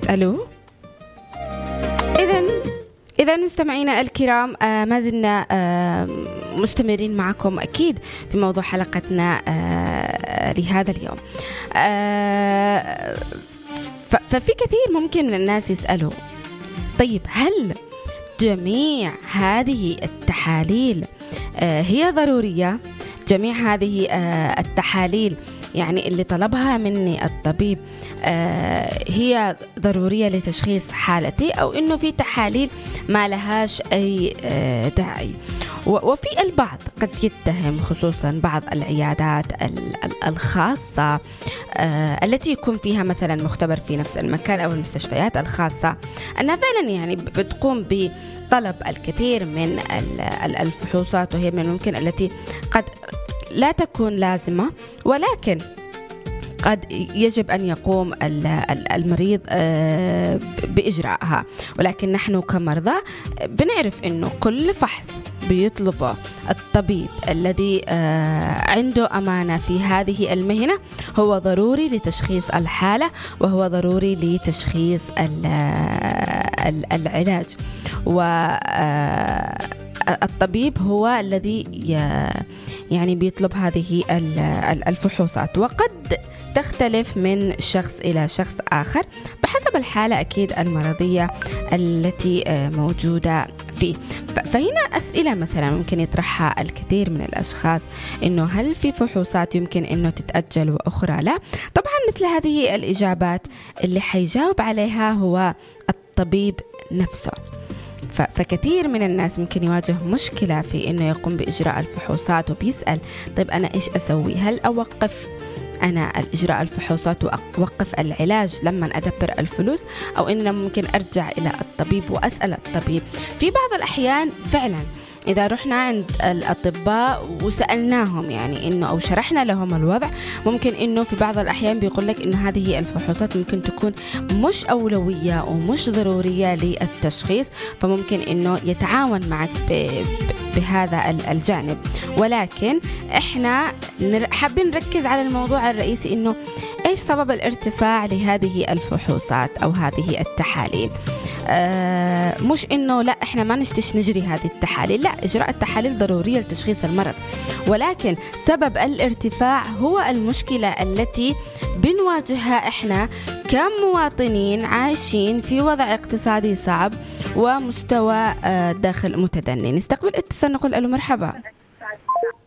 ألو. إذا مستمعينا الكرام، ما زلنا مستمرين معكم أكيد في موضوع حلقتنا لهذا اليوم. ففي كثير ممكن من الناس يسألوا، طيب هل جميع هذه التحاليل هي ضرورية؟ جميع هذه التحاليل يعني اللي طلبها مني الطبيب هي ضرورية لتشخيص حالتي، أو إنه في تحاليل ما لهاش أي داعي؟ وفي البعض قد يتهم، خصوصا بعض العيادات الخاصة التي يكون فيها مثلا مختبر في نفس المكان، أو المستشفيات الخاصة، أنها فعلا يعني بتقوم بطلب الكثير من الفحوصات، وهي من الممكن التي قد لا تكون لازمة، ولكن قد يجب أن يقوم المريض بإجراءها. ولكن نحن كمرضى بنعرف أنه كل فحص بيطلبه الطبيب الذي عنده أمانة في هذه المهنة هو ضروري لتشخيص الحالة، وهو ضروري لتشخيص العلاج. والطبيب هو الذي يعني بيطلب هذه الفحوصات، وقد تختلف من شخص إلى شخص آخر بحسب الحالة أكيد المرضية التي موجودة فيه. فهنا أسئلة مثلا ممكن يطرحها الكثير من الأشخاص، إنه هل في فحوصات يمكن إنه تتأجل وأخرى لا؟ طبعا مثل هذه الإجابات اللي حيجاوب عليها هو الطبيب نفسه. فكثير من الناس ممكن يواجه مشكلة في إنه يقوم بإجراء الفحوصات، وبيسأل طيب أنا إيش أسوي؟ هل أوقف أنا إجراء الفحوصات وأوقف العلاج لما أدبر الفلوس، أو إننا ممكن أرجع إلى الطبيب وأسأل الطبيب؟ في بعض الأحيان فعلا إذا رحنا عند الأطباء وسألناهم يعني إنه أو شرحنا لهم الوضع، ممكن إنه في بعض الأحيان بيقول لك إنه هذه الفحوصات ممكن تكون مش أولوية ومش ضرورية للتشخيص، فممكن إنه يتعاون معك بهذا الجانب. ولكن إحنا حابين نركز على الموضوع الرئيسي، إنه إيش سبب الارتفاع لهذه الفحوصات أو هذه التحاليل. مش إنه لا إحنا ما نجري هذه التحاليل، لا، إجراء التحاليل ضرورية لتشخيص المرض، ولكن سبب الارتفاع هو المشكلة التي بنواجهها إحنا كمواطنين عايشين في وضع اقتصادي صعب ومستوى دخل متدني. نستقبل اتصال، نقول ألو مرحبا.